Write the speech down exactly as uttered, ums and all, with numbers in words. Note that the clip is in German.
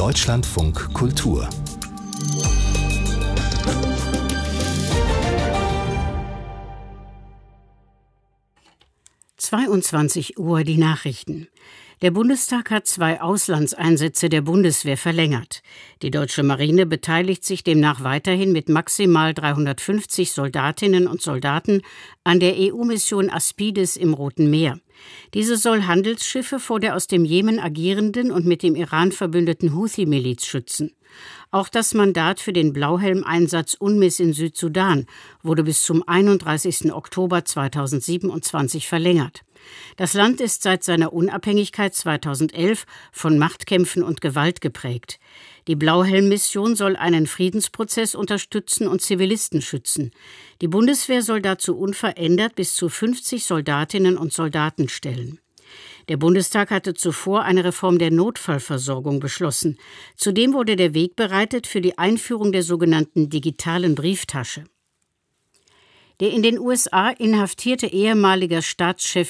Deutschlandfunk Kultur. zweiundzwanzig Uhr die Nachrichten. Der Bundestag hat zwei Auslandseinsätze der Bundeswehr verlängert. Die deutsche Marine beteiligt sich demnach weiterhin mit maximal dreihundertfünfzig Soldatinnen und Soldaten an der E U-Mission Aspides im Roten Meer. Diese soll Handelsschiffe vor der aus dem Jemen agierenden und mit dem Iran verbündeten Houthi-Miliz schützen. Auch das Mandat für den Blauhelm-Einsatz UNMISS in Südsudan wurde bis zum einunddreißigsten Oktober zweitausendsiebenundzwanzig verlängert. Das Land ist seit seiner Unabhängigkeit zweitausendelf von Machtkämpfen und Gewalt geprägt. Die Blauhelm-Mission soll einen Friedensprozess unterstützen und Zivilisten schützen. Die Bundeswehr soll dazu unverändert bis zu fünfzig Soldatinnen und Soldaten stellen. Der Bundestag hatte zuvor eine Reform der Notfallversorgung beschlossen. Zudem wurde der Weg bereitet für die Einführung der sogenannten digitalen Brieftasche. Der in den U S A inhaftierte ehemalige Staatschef